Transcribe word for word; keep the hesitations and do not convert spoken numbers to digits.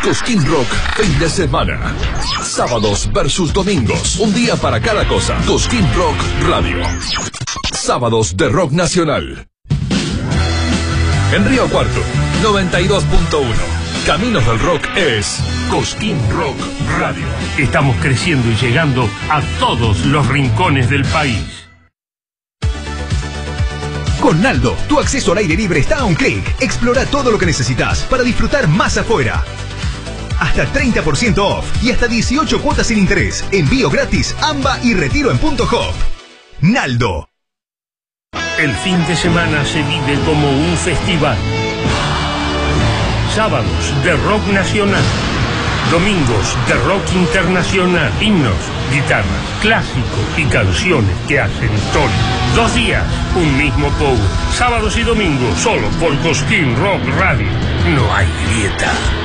Cosquín Rock, fin de semana. Sábados versus domingos. Un día para cada cosa. Cosquín Rock Radio. Sábados de rock nacional. En Río Cuarto, noventa y dos punto uno. Caminos del Rock es Cosquín Rock Radio. Estamos creciendo y llegando a todos los rincones del país. Con Naldo, tu acceso al aire libre está a un clic. Explora todo lo que necesitas para disfrutar más afuera. Hasta treinta por ciento off y hasta dieciocho cuotas sin interés. Envío gratis, AMBA y retiro en punto hop. Naldo. El fin de semana se vive como un festival. Sábados de rock nacional. Domingos de rock internacional. Himnos, guitarras, clásicos y canciones que hacen historia. Dos días, un mismo power. Sábados y domingos, solo por Cosquín Rock Radio. No hay grieta.